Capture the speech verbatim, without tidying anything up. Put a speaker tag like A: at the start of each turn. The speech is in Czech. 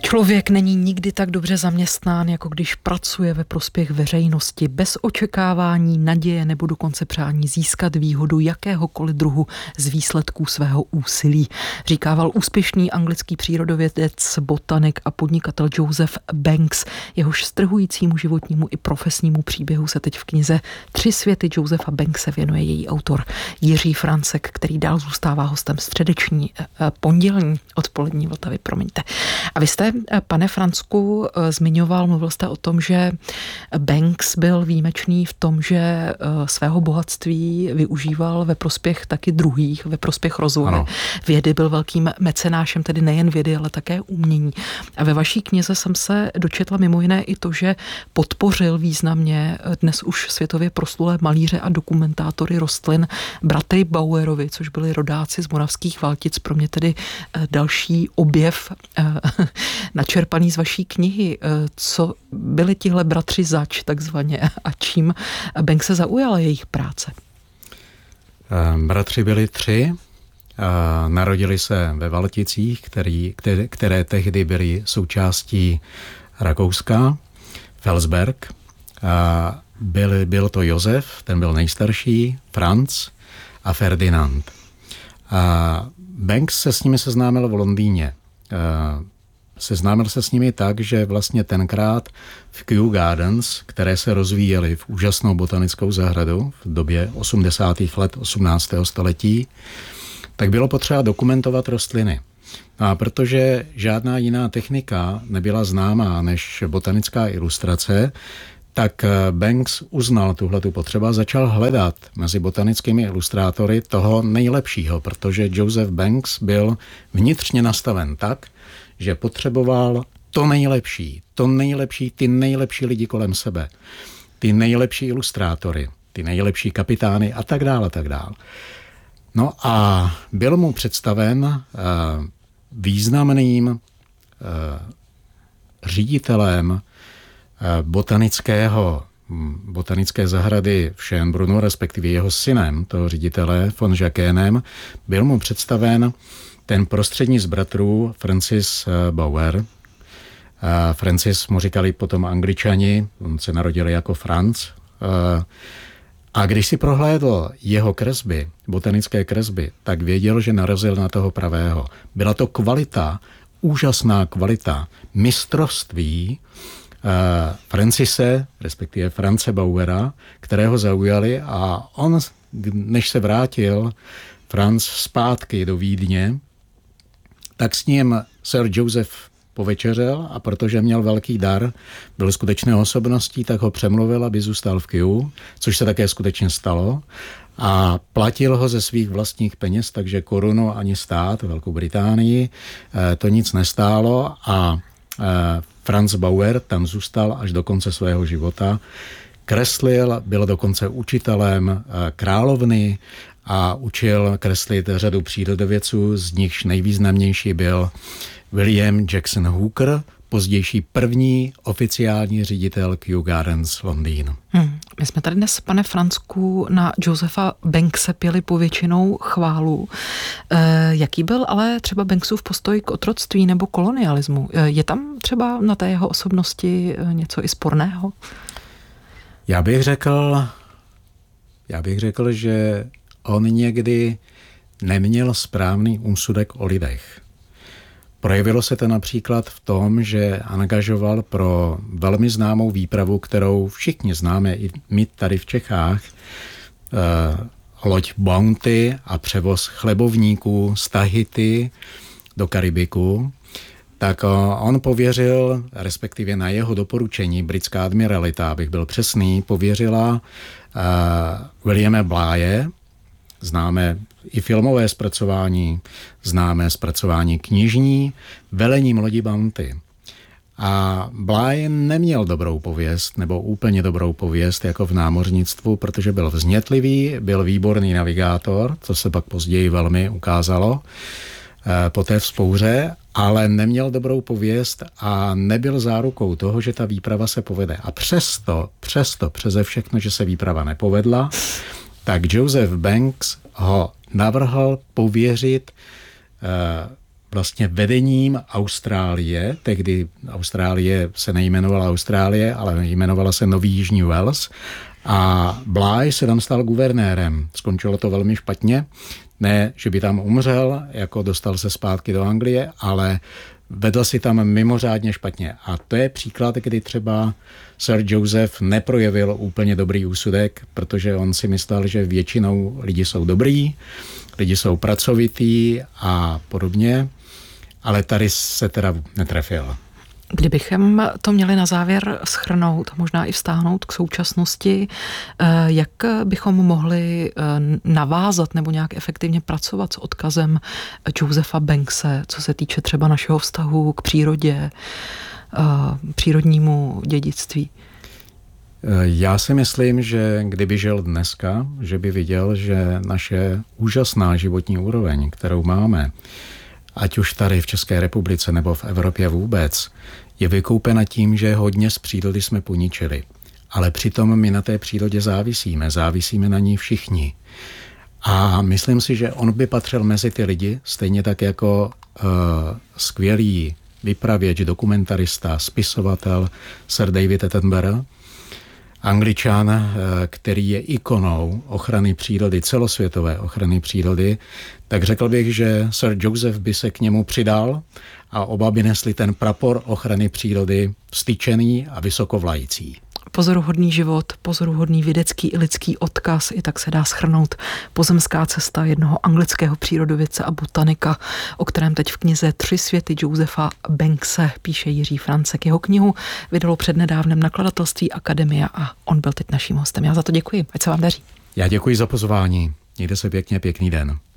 A: Člověk není nikdy tak dobře zaměstnán, jako když pracuje ve prospěch veřejnosti, bez očekávání, naděje nebo dokonce přání získat výhodu jakéhokoliv druhu z výsledků svého úsilí. Říkával úspěšný anglický přírodovědec, botanik a podnikatel Joseph Banks. Jehož strhujícímu životnímu i profesnímu příběhu se teď v knize Tři světy Josepha Bankse věnuje její autor Jiří Francek, který dál zůstává hostem středeční pondělní odpolední Vltavy, promiňte. A vy jste, pane Francku, zmiňoval, mluvil jste o tom, že Banks byl výjimečný v tom, že svého bohatství využíval ve prospěch taky druhých, ve prospěch rozvoje. Ano. Vědy, byl velkým mecenášem, tedy nejen vědy, ale také umění. A ve vaší knize jsem se dočetla mimo jiné i to, že podpořil významně dnes už světově proslulé malíře a dokumentátory rostlin bratry Bauerovi, což byli rodáci z Moravských Valtic. Pro mě tedy další objev načerpaný z vaší knihy. Co byli tihle bratři zač takzvaně a čím Banks se zaujala jejich práce?
B: Bratři byli tři. Narodili se ve Valticích, který, které, které tehdy byly součástí Rakouska, Felsberg. Byl, byl to Josef, ten byl nejstarší, Franz a Ferdinand. A Banks se s nimi seznámil v Londýně. Seznámil se s nimi tak, že vlastně tenkrát v Kew Gardens, které se rozvíjely v úžasnou botanickou zahradu v době osmdesátých let osmnáctého století, tak bylo potřeba dokumentovat rostliny. A protože žádná jiná technika nebyla známá než botanická ilustrace, tak Banks uznal tuhletu potřebu a začal hledat mezi botanickými ilustrátory toho nejlepšího, protože Joseph Banks byl vnitřně nastaven tak, že potřeboval to nejlepší, to nejlepší, ty nejlepší lidi kolem sebe, ty nejlepší ilustrátory, ty nejlepší kapitány a tak dále, a tak dále. No a byl mu představen uh, významným uh, ředitelem uh, botanického, botanické zahrady v Schönbrunnu, respektive jeho synem, toho ředitele von Jacquénem, byl mu představen ten prostřední z bratrů Francis Bauer. Francis mu říkali potom Angličani, on se narodil jako Franz. A když si prohlédl jeho kresby, botanické kresby, tak věděl, že narazil na toho pravého. Byla to kvalita, úžasná kvalita, mistrovství Francise, respektive France Bauera, kterého zaujali, a on, než se vrátil Franz zpátky do Vídně, tak s ním Sir Joseph povečeřel a protože měl velký dar, byl skutečnou osobností, tak ho přemluvil, aby zůstal v Kew, což se také skutečně stalo. A platil ho ze svých vlastních peněz, takže korunu ani stát, Velkou Británii, to nic nestálo a Franz Bauer tam zůstal až do konce svého života. Kreslil, byl dokonce učitelem královny a učil kreslit řadu přírodovědců, z nichž nejvýznamnější byl William Jackson Hooker, pozdější první oficiální ředitel Kew Gardens Londýn.
A: Hmm. My jsme tady dnes, pane Francku, na Josepha Bankse pěli povětšinou chválu. E, jaký byl ale třeba Banksův postoj k otroctví nebo kolonialismu? E, je tam třeba na té jeho osobnosti něco i sporného?
B: Já bych řekl, já bych řekl, že on někdy neměl správný úsudek o lidech. Projevilo se to například v tom, že angažoval pro velmi známou výpravu, kterou všichni známe, i my tady v Čechách, eh, loď Bounty a převoz chlebovníků z Tahiti do Karibiku, tak on pověřil, respektive na jeho doporučení, britská admiralita, abych byl přesný, pověřila eh, Williama Blye, známe i filmové zpracování, známe zpracování knižní, velením lodi Bounty. A Bligh neměl dobrou pověst, nebo úplně dobrou pověst jako v námořnictvu, protože byl vznětlivý, byl výborný navigátor, co se pak později velmi ukázalo e, po té vzpouře, ale neměl dobrou pověst a nebyl zárukou toho, že ta výprava se povede. A přesto, přesto, přeze všechno, že se výprava nepovedla, tak Joseph Banks ho navrhl pověřit uh, vlastně vedením Austrálie, tehdy Austrálie se nejmenovala Austrálie, ale jmenovala se Nový Jižní Wales, a Bligh se tam stal guvernérem. Skončilo to velmi špatně. Ne, že by tam umřel, jako dostal se zpátky do Anglie, ale vedl si tam mimořádně špatně. A to je příklad, kdy třeba Sir Joseph neprojevil úplně dobrý úsudek, protože on si myslel, že většinou lidi jsou dobrý, lidi jsou pracovitý a podobně, ale tady se teda netrefil.
A: Kdybychom to měli na závěr shrnout, možná i vztáhnout k současnosti, jak bychom mohli navázat nebo nějak efektivně pracovat s odkazem Josepha Bankse, co se týče třeba našeho vztahu k přírodě, přírodnímu dědictví?
B: Já si myslím, že kdyby žil dneska, že by viděl, že naše úžasná životní úroveň, kterou máme, ať už tady v České republice nebo v Evropě vůbec, je vykoupena tím, že hodně z přírody jsme poničili. Ale přitom my na té přírodě závisíme, závisíme na ní všichni. A myslím si, že on by patřil mezi ty lidi, stejně tak jako uh, skvělý vypravěč, dokumentarista, spisovatel Sir David Attenborough, Angličan, který je ikonou ochrany přírody, celosvětové ochrany přírody, tak řekl bych, že Sir Joseph by se k němu přidal a oba by nesli ten prapor ochrany přírody vztyčený a vysokovlající.
A: Pozoruhodný život, pozoruhodný vědecký i lidský odkaz, i tak se dá shrnout pozemská cesta jednoho anglického přírodovědce a botanika, o kterém teď v knize Tři světy Josepha Bankse píše Jiří Francek. Jeho knihu vydalo přednedávnem nakladatelství Akademia a on byl teď naším hostem. Já za to děkuji, ať se vám daří.
B: Já děkuji za pozvání. Mějte se pěkně, pěkný den.